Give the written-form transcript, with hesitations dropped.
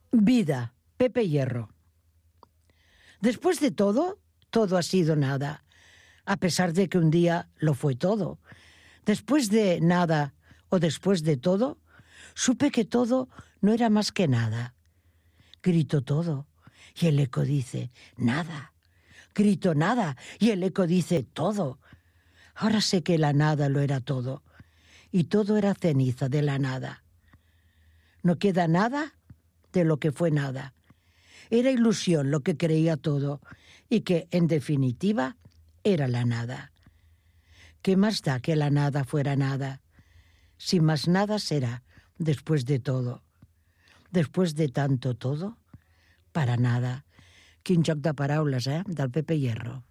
Vida, Pepe Hierro. Después de todo, todo ha sido nada, a pesar de que un día lo fue todo. Después de nada o después de todo, supe que todo no era más que nada. Grito todo y el eco dice nada. Grito nada y el eco dice todo. Ahora sé que la nada lo era todo y todo era ceniza de la nada. No queda nada de lo que fue nada. Era ilusión lo que creía todo y que, en definitiva, era la nada. ¿Qué más da que la nada fuera nada? Si más nada será después de todo. Después de tanto todo, para nada. Quin joc de paraules, del Pepe Hierro.